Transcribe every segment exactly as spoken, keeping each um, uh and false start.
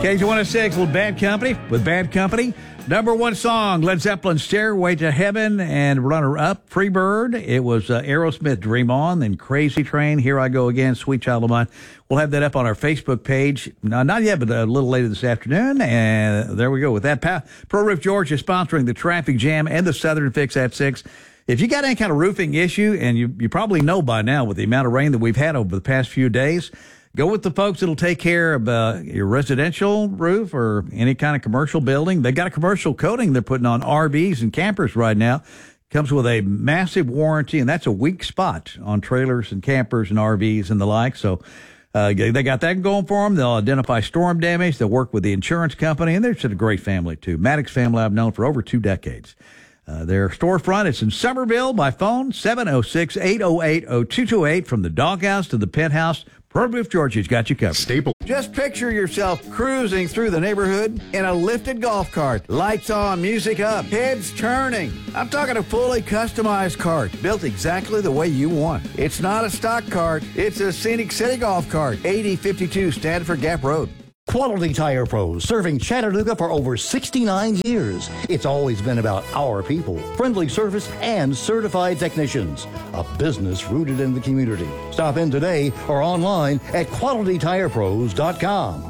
K J one oh six with Bad Company. With Bad Company, number one song, Led Zeppelin, Stairway to Heaven, and runner-up, Freebird. It was uh, Aerosmith, Dream On, then Crazy Train, Here I Go Again, Sweet Child of Mine. We'll have that up on our Facebook page. No, not yet, but a little later this afternoon. And there we go. With that, pa- Pro Roof Georgia sponsoring the Traffic Jam and the Southern Fix at six. If you got any kind of roofing issue, and you, you probably know by now with the amount of rain that we've had over the past few days, go with the folks that'll take care of uh, your residential roof or any kind of commercial building. They've got a commercial coating they're putting on R Vs and campers right now. Comes with a massive warranty, and that's a weak spot on trailers and campers and R Vs and the like. So uh, they got that going for them. They'll identify storm damage. They'll work with the insurance company, and they're just a great family, too. Maddox family I've known for over two decades. Uh, their storefront, it's in Somerville by phone, seven oh six, eight oh eight, oh two two eight. From the doghouse to the penthouse, Pro Roof Georgia's got you covered. Staple. Just picture yourself cruising through the neighborhood in a lifted golf cart. Lights on, music up, heads turning. I'm talking a fully customized cart, built exactly the way you want. It's not a stock cart. It's a Scenic City golf cart, eighty fifty-two Stanford Gap Road. Quality Tire Pros, serving Chattanooga for over sixty-nine years. It's always been about our people, friendly service, and certified technicians. A business rooted in the community. Stop in today or online at quality tire pros dot com.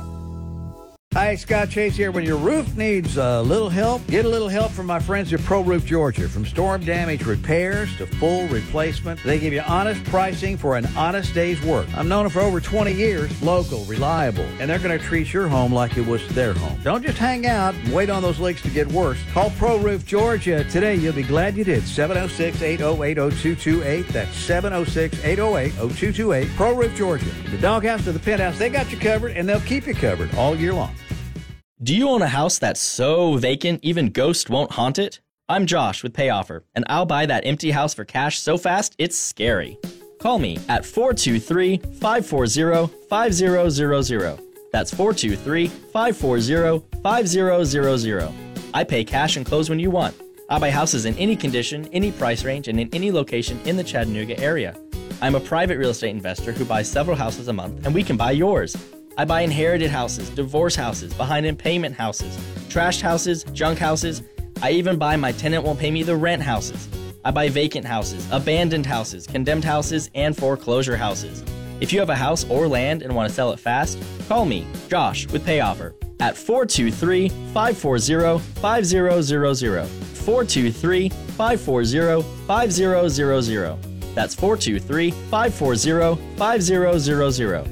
Hi, Scott Chase here. When your roof needs a little help, get a little help from my friends at Pro Roof Georgia. From storm damage repairs to full replacement, they give you honest pricing for an honest day's work. I've known them for over twenty years, local, reliable, and they're going to treat your home like it was their home. Don't just hang out and wait on those leaks to get worse. Call Pro Roof Georgia today. You'll be glad you did. seven oh six, eight oh eight, oh two two eight. That's seven oh six, eight oh eight, oh two two eight. Pro Roof Georgia. The doghouse to the penthouse, they got you covered, and they'll keep you covered all year long. Do you own a house that's so vacant even ghosts won't haunt it? I'm Josh with PayOffer, and I'll buy that empty house for cash so fast it's scary. Call me at four two three, five four zero, five zero zero zero. That's four two three, five four zero, five zero zero zero. I pay cash and close when you want. I buy houses in any condition, any price range, and in any location in the Chattanooga area. I'm a private real estate investor who buys several houses a month, and we can buy yours. I buy inherited houses, divorce houses, behind-in-payment houses, trashed houses, junk houses. I even buy my tenant won't pay me the rent houses. I buy vacant houses, abandoned houses, condemned houses, and foreclosure houses. If you have a house or land and want to sell it fast, call me, Josh, with PayOffer at four two three, five four zero, five zero zero zero. four two three, five four zero, five zero zero zero. That's four two three, five four zero, five zero zero zero.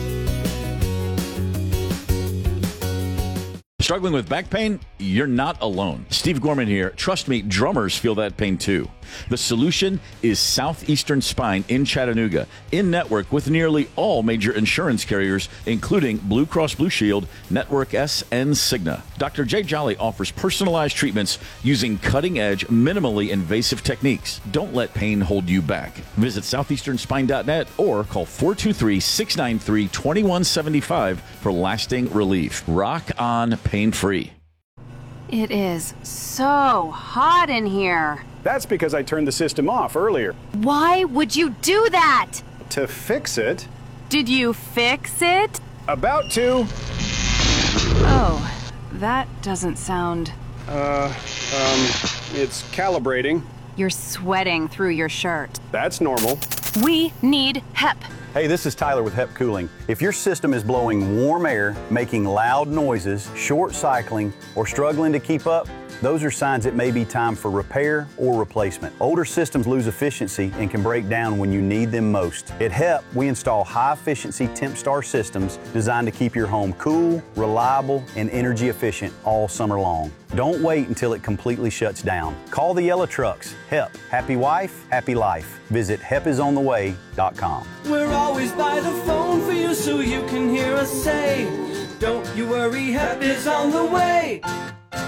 Struggling with back pain? You're not alone. Steve Gorman here. Trust me, drummers feel that pain too. The solution is Southeastern Spine in Chattanooga, in network with nearly all major insurance carriers, including Blue Cross Blue Shield, Network S, and Cigna. Doctor Jay Jolly offers personalized treatments using cutting-edge, minimally invasive techniques. Don't let pain hold you back. Visit southeastern spine dot net or call four two three, six nine three, two one seven five for lasting relief. Rock on pain-free. It is so hot in here. That's because I turned the system off earlier. Why would you do that? To fix it. Did you fix it? About to. Oh, that doesn't sound... Uh, um, it's calibrating. You're sweating through your shirt. That's normal. We need H E P. Hey, this is Tyler with H E P Cooling. If your system is blowing warm air, making loud noises, short cycling, or struggling to keep up, those are signs it may be time for repair or replacement. Older systems lose efficiency and can break down when you need them most. At H E P, we install high-efficiency TempStar systems designed to keep your home cool, reliable, and energy efficient all summer long. Don't wait until it completely shuts down. Call the yellow trucks. H E P. Happy wife, happy life. Visit H E P is on the way dot com. We're always by the phone for you so you can hear us say, don't you worry, H E P is on the way.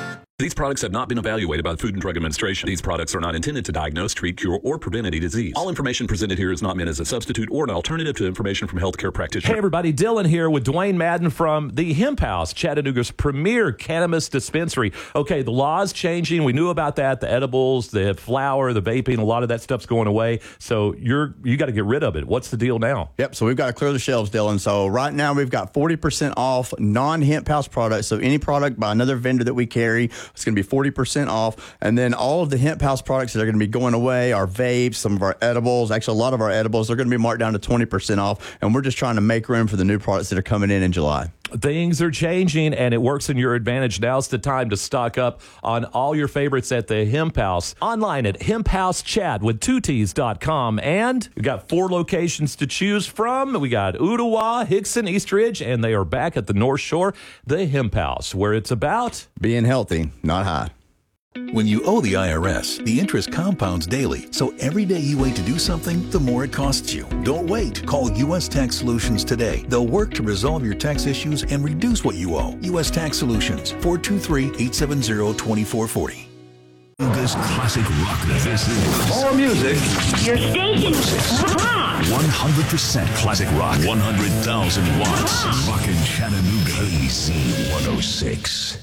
These products have not been evaluated by the Food and Drug Administration. These products are not intended to diagnose, treat, cure, or prevent any disease. All information presented here is not meant as a substitute or an alternative to information from healthcare practitioners. Hey everybody, Dylan here with Dwayne Madden from the Hemp House, Chattanooga's premier cannabis dispensary. Okay, the law's changing. We knew about that. The edibles, the flower, the vaping, a lot of that stuff's going away. So you're you got to get rid of it. What's the deal now? Yep, so we've got to clear the shelves, Dylan. So right now we've got forty percent off non-Hemp House products. So any product by another vendor that we carry, it's going to be forty percent off. And then all of the Hemp House products that are going to be going away, our vapes, some of our edibles, actually a lot of our edibles, they're going to be marked down to twenty percent off. And we're just trying to make room for the new products that are coming in in July. Things are changing, and it works in your advantage. Now's the time to stock up on all your favorites at the Hemp House. Online at hemp house chat with two T's dot com. And we got four locations to choose from. We got Ottawa, Hickson, East Ridge, and they are back at the North Shore, the Hemp House, where it's about being healthy, not high. When you owe the I R S, the interest compounds daily. So every day you wait to do something, the more it costs you. Don't wait. Call U S Tax Solutions today. They'll work to resolve your tax issues and reduce what you owe. U S Tax Solutions, four two three, eight seven zero, two four four zero. This classic rock. This is more music. Your station rock. one hundred percent classic rock. one hundred thousand watts. Rockin' Chattanooga. A Z one oh six.